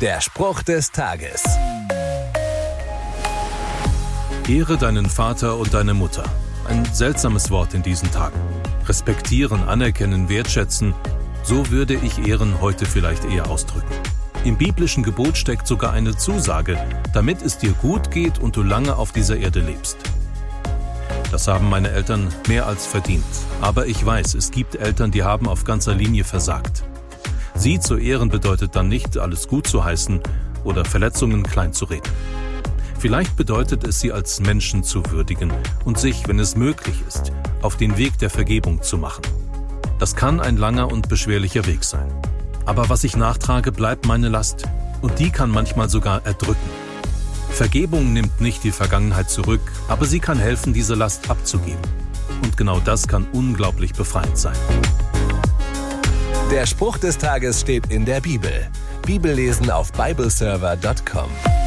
Der Spruch des Tages. Ehre deinen Vater und deine Mutter. Ein seltsames Wort in diesen Tagen. Respektieren, anerkennen, wertschätzen, so würde ich Ehren heute vielleicht eher ausdrücken. Im biblischen Gebot steckt sogar eine Zusage, damit es dir gut geht und du lange auf dieser Erde lebst. Das haben meine Eltern mehr als verdient. Aber ich weiß, es gibt Eltern, die haben auf ganzer Linie versagt. Sie zu ehren bedeutet dann nicht, alles gut zu heißen oder Verletzungen klein zu reden. Vielleicht bedeutet es, sie als Menschen zu würdigen und sich, wenn es möglich ist, auf den Weg der Vergebung zu machen. Das kann ein langer und beschwerlicher Weg sein. Aber was ich nachtrage, bleibt meine Last. Und die kann manchmal sogar erdrücken. Vergebung nimmt nicht die Vergangenheit zurück, aber sie kann helfen, diese Last abzugeben. Und genau das kann unglaublich befreiend sein. Der Spruch des Tages steht in der Bibel. Bibellesen auf bibleserver.com.